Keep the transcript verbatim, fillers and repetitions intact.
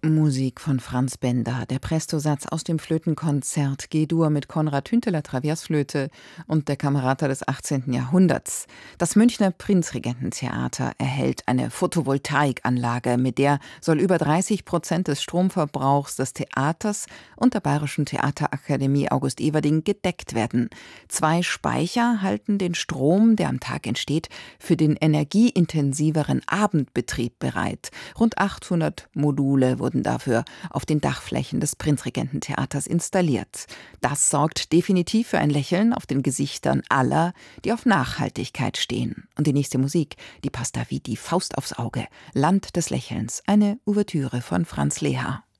Musik von Franz Benda, der Prestosatz aus dem Flötenkonzert G-Dur mit Konrad Hünteler Traversflöte und der Camerata des achtzehnten Jahrhunderts. Das Münchner Prinzregententheater erhält eine Photovoltaikanlage, mit der soll über dreißig Prozent des Stromverbrauchs des Theaters und der Bayerischen Theaterakademie August Everding gedeckt werden. Zwei Speicher halten den Strom, der am Tag entsteht, für den energieintensiveren Abendbetrieb bereit. Rund achthundert Module wurden dafür auf den Dachflächen des Prinzregententheaters installiert. Das sorgt definitiv für ein Lächeln auf den Gesichtern aller, die auf Nachhaltigkeit stehen. Und die nächste Musik, die passt da wie die Faust aufs Auge. Land des Lächelns, eine Ouvertüre von Franz Leha.